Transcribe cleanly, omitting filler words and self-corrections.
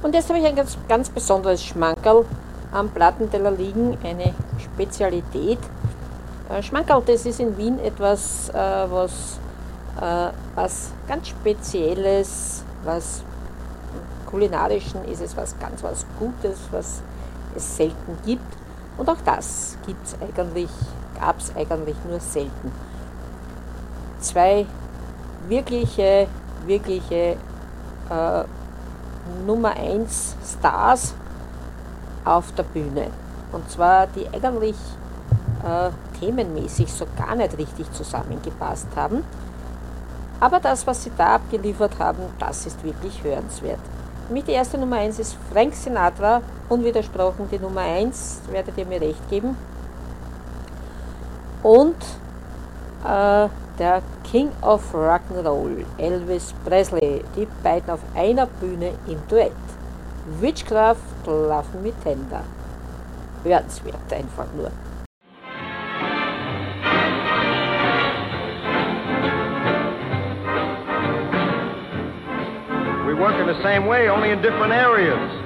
Und jetzt habe ich ein ganz besonderes Schmankerl am Plattenteller liegen, eine Spezialität. Schmankerl, das ist in Wien etwas, was ganz Spezielles, was kulinarischen ist es was Gutes, was es selten gibt. Und auch das gab es eigentlich nur selten. Zwei wirkliche Nummer 1 Stars auf der Bühne. Und zwar die eigentlich themenmäßig so gar nicht richtig zusammengepasst haben. Aber das, was sie da abgeliefert haben, das ist wirklich hörenswert. Für mich die erste Nummer 1 ist Frank Sinatra, unwidersprochen die Nummer 1, werdet ihr mir recht geben. Und der King of Rock'n'Roll, Elvis Presley, die beiden auf einer Bühne im Duett. Witchcraft, Love Me Tender. Hörenswert einfach nur. We work in the same way, only in different areas.